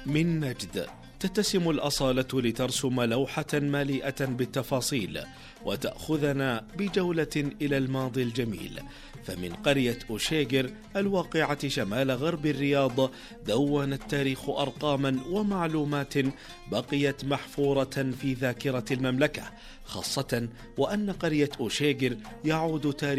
من نجد تتسم الأصالة لترسم لوحة مليئة بالتفاصيل وتأخذنا بجولة إلى الماضي الجميل. فمن قرية أوشيجر الواقعة شمال غرب الرياض دون التاريخ أرقاما ومعلومات بقيت محفورة في ذاكرة المملكة، خاصة وأن قرية أوشيجر يعود تاريخ